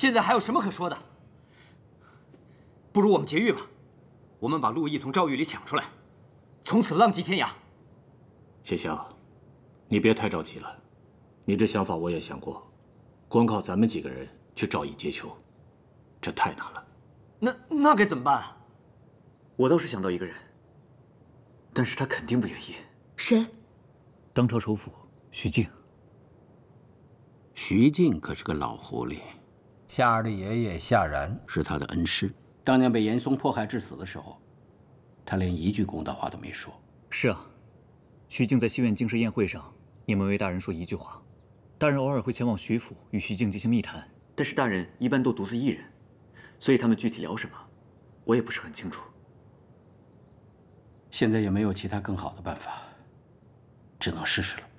现在还有什么可说的？不如我们劫狱吧，我们把陆毅从诏狱里抢出来，从此浪迹天涯。 谢霄，你别太着急了，你这想法我也想过，光靠咱们几个人去赵毅劫囚，这太难了。 那该怎么办啊？ 我倒是想到一个人，但是他肯定不愿意。 谁？ 当朝首辅徐敬。 徐敬可是个老狐狸， 夏儿的爷爷夏然是他的恩师。 当年被严嵩迫害致死的时候，他连一句公道话都没说。 是啊，徐敬在西苑京师宴会上也没为大人说一句话。大人偶尔会前往徐府与徐敬进行密谈， 但是大人一般都独自一人，所以他们具体聊什么，我也不是很清楚。 现在也没有其他更好的办法，只能试试了。